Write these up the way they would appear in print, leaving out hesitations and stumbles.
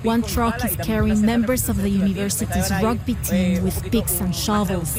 One truck is carrying members of the university's rugby team with picks and shovels.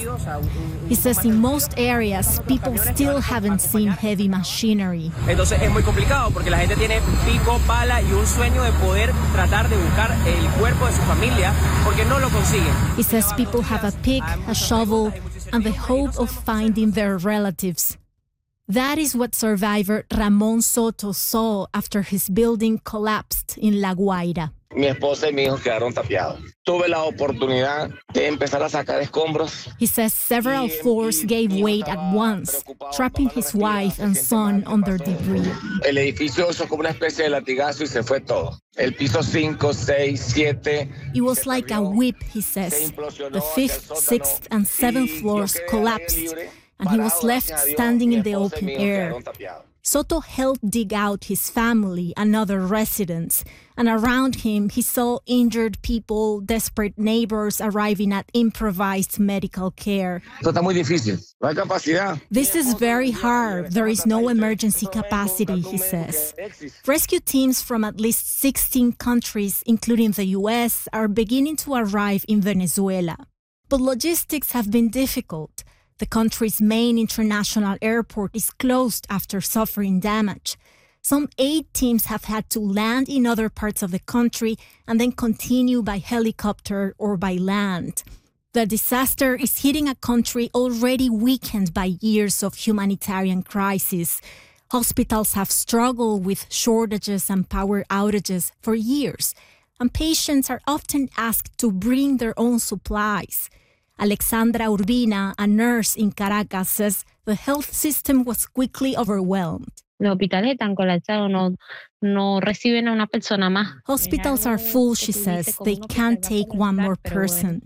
He says in most areas, people still haven't seen heavy machinery. Entonces es muy complicado porque la gente tiene pico, pala y un sueño de poder tratar de buscar el cuerpo de su familia porque no lo consiguen. He says people have a pick, a shovel, and the hope of finding their relatives. That is what survivor Ramon Soto saw after his building collapsed in La Guaira. Mi esposa y mi hijo quedaron tapiados. Tuve la oportunidad de empezar a sacar escombros. He says several floors gave way at once, trapping his wife and son under debris. El edificio hizo como una especie de latigazo y se fue todo. El piso 5, 6, 7. It was like a whip, he says. The 5th, 6th, and 7th floors collapsed, and he was left standing in the open air. Soto helped dig out his family and other residents, and around him he saw injured people, desperate neighbors arriving at improvised medical care. Esto está muy difícil. No hay capacidad. This is very hard. There is no emergency capacity, he says. Rescue teams from at least 16 countries, including the US, are beginning to arrive in Venezuela. But logistics have been difficult. The country's main international airport is closed after suffering damage. Some 8 teams have had to land in other parts of the country and then continue by helicopter or by land. The disaster is hitting a country already weakened by years of humanitarian crisis. Hospitals have struggled with shortages and power outages for years, and patients are often asked to bring their own supplies. Alexandra Urbina, a nurse in Caracas, says the health system was quickly overwhelmed. Los hospitales están colapsados, no reciben a una persona más. Hospitals are full, she says. They can't take one more person.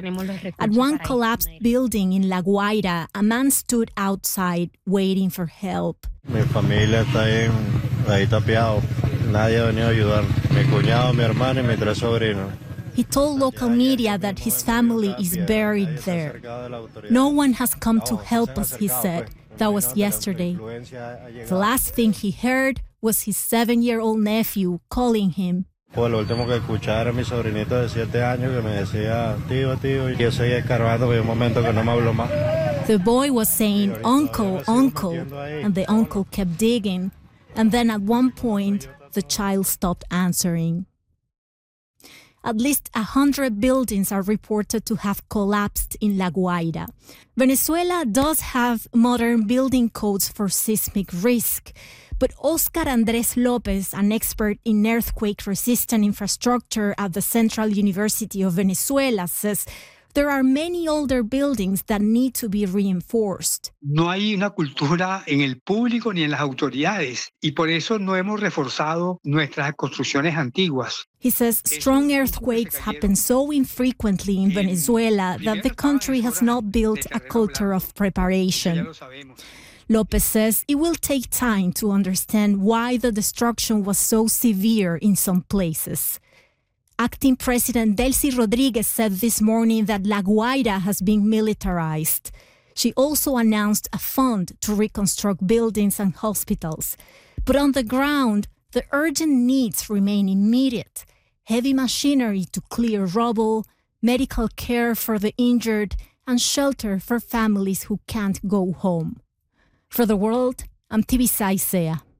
At one collapsed building in La Guaira, a man stood outside waiting for help. Mi familia está ahí tapiado. Nadie ha venido a ayudar. Mi cuñado, mi hermana y mis 3 sobrinos. He told local media that his family is buried there. No one has come to help us, he said. That was yesterday. The last thing he heard was his 7-year-old nephew calling him. Lo último que escuchaba era mi sobrinito de 7 años que me decía, tío, y yo seguía escarbando, que hay un momento que no me habló más. The boy was saying, uncle, uncle, and the uncle kept digging. And then at one point, the child stopped answering. At least 100 buildings are reported to have collapsed in La Guaira. Venezuela does have modern building codes for seismic risk, but Oscar Andrés López, an expert in earthquake-resistant infrastructure at the Central University of Venezuela, says there are many older buildings that need to be reinforced. No hay una cultura en el público ni en las autoridades, y por eso no hemos reforzado nuestras construcciones antiguas. He says strong earthquakes happen so infrequently in Venezuela that the country has not built a culture of preparation. López says it will take time to understand why the destruction was so severe in some places. Acting President Delcy Rodriguez said this morning that La Guaira has been militarized. She also announced a fund to reconstruct buildings and hospitals. But on the ground, the urgent needs remain immediate. Heavy machinery to clear rubble, medical care for the injured, and shelter for families who can't go home. For The World, I'm Tibisay Sea.